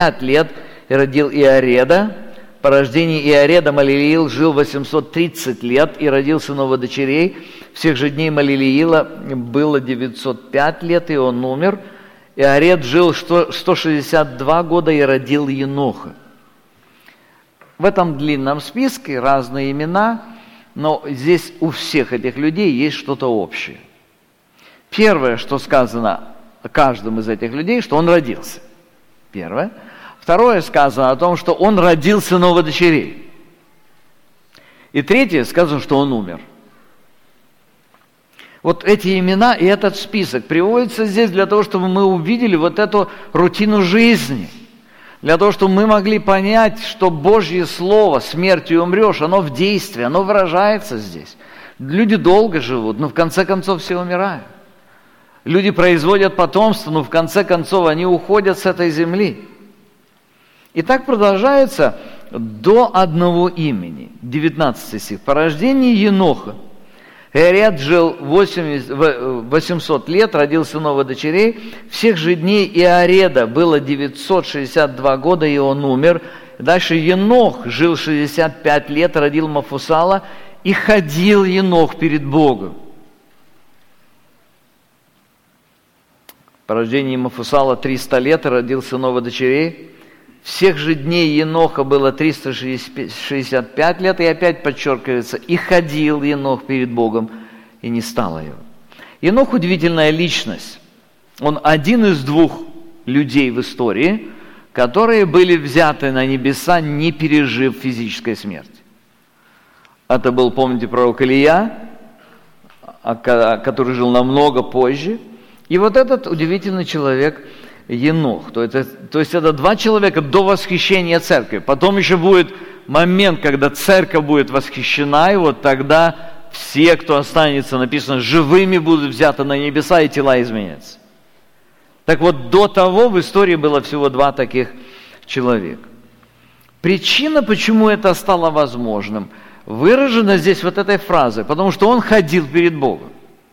лет и родил Иареда. По рождении Иареда Малилиил жил 830 лет и родил сынов и дочерей. Всех же дней Малилиила было 905 лет, и он умер. Иаред жил 162 года и родил Еноха. В этом длинном списке разные имена, но здесь у всех этих людей есть что-то общее. Первое, что сказано о каждом из этих людей, что он родился. Первое. Второе, сказано о том, что он родил сынов и дочерей. И третье, сказано, что он умер. Вот эти имена и этот список приводятся здесь для того, чтобы мы увидели вот эту рутину жизни. Для того, чтобы мы могли понять, что Божье Слово «смертью умрешь», оно в действии, оно выражается здесь. Люди долго живут, но в конце концов все умирают. Люди производят потомство, но в конце концов они уходят с этой земли. И так продолжается до одного имени. 19 стих. По рождении Еноха Иаред жил 800 лет, родил сынов и дочерей. Всех же дней Иареда было 962 года, и он умер. Дальше Енох жил 65 лет, родил Мафусала, и ходил Енох перед Богом. По рождении Мафусала 300 лет, и родил сынов и дочерей. Всех же дней Еноха было 365 лет, и опять подчеркивается, и ходил Енох перед Богом, и не стало его. Енох удивительная личность. Он один из двух людей в истории, которые были взяты на небеса, не пережив физической смерти. Это был, помните, пророк Илия, который жил намного позже. И вот этот удивительный человек Енох. То есть это два человека до восхищения церкви. Потом еще будет момент, когда церковь будет восхищена, и вот тогда все, кто останется, написано, живыми будут взяты на небеса, и тела изменятся. Так вот, до того в истории было всего два таких человека. Причина, почему это стало возможным, выражена здесь вот этой фразой, потому что он ходил перед Богом.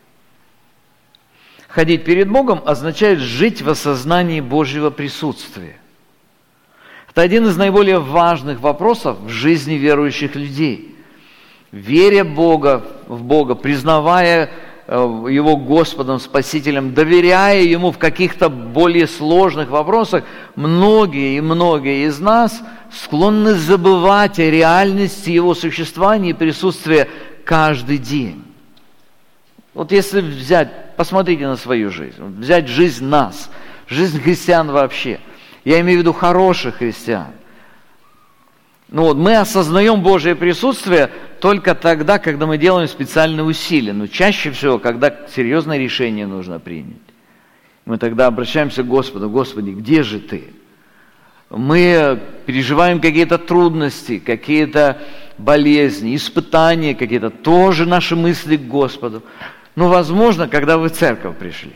Ходить перед Богом означает жить в осознании Божьего присутствия. Это один из наиболее важных вопросов в жизни верующих людей. Веря в Бога, признавая Его Господом, Спасителем, доверяя Ему в каких-то более сложных вопросах, многие из нас склонны забывать о реальности Его существования и присутствия каждый день. Вот если посмотрите на свою жизнь, взять жизнь нас, жизнь христиан вообще, я имею в виду хороших христиан. Мы осознаем Божие присутствие только тогда, когда мы делаем специальные усилия, но чаще всего, когда серьезное решение нужно принять. Мы тогда обращаемся к Господу: Господи, где же Ты? Мы переживаем какие-то трудности, какие-то болезни, испытания какие-то, тоже наши мысли к Господу. Возможно, когда вы в церковь пришли.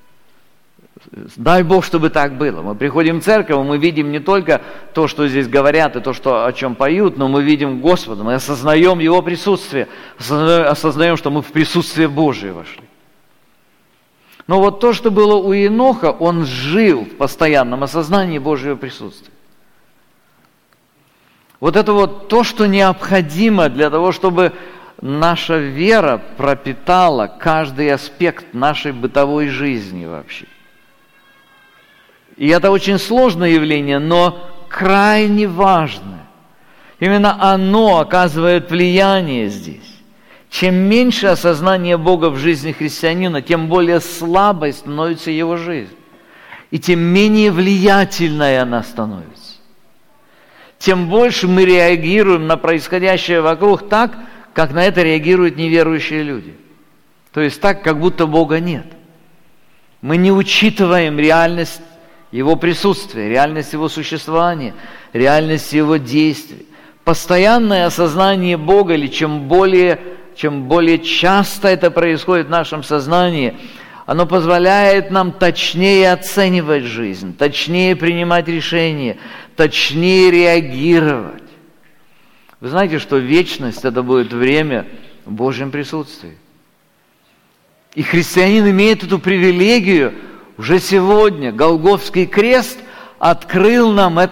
Дай Бог, чтобы так было. Мы приходим в церковь, мы видим не только то, что здесь говорят, и то, о чем поют, но мы видим Господа, мы осознаем Его присутствие, осознаем, что мы в присутствие Божие вошли. Но вот то, что было у Еноха, он жил в постоянном осознании Божьего присутствия. Вот это вот то, что необходимо для того, чтобы наша вера пропитала каждый аспект нашей бытовой жизни вообще. И это очень сложное явление, но крайне важное. Именно оно оказывает влияние здесь. Чем меньше осознания Бога в жизни христианина, тем более слабой становится его жизнь. И тем менее влиятельной она становится. Тем больше мы реагируем на происходящее вокруг так, как на это реагируют неверующие люди. То есть так, как будто Бога нет. Мы не учитываем реальность Его присутствия, реальность Его существования, реальность Его действий. Постоянное осознание Бога, или чем более часто это происходит в нашем сознании, оно позволяет нам точнее оценивать жизнь, точнее принимать решения, точнее реагировать. Вы знаете, что вечность – это будет время в Божьем присутствии. И христианин имеет эту привилегию уже сегодня. Голгофский крест открыл нам